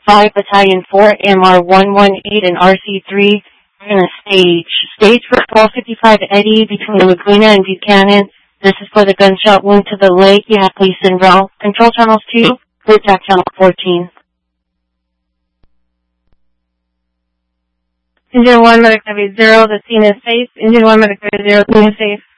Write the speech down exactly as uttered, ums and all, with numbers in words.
five, Battalion four, M R one one eight, and R C three. We're going to stage. Stage for twelve fifty-five Eddie between Laguna and Buchanan. This is for the gunshot wound to the leg. You have police involved. Control channels two, clear tack channel fourteen. Engine one, Medic Heavy zero, the scene is safe. Engine one, Medic Heavy zero, the scene is safe.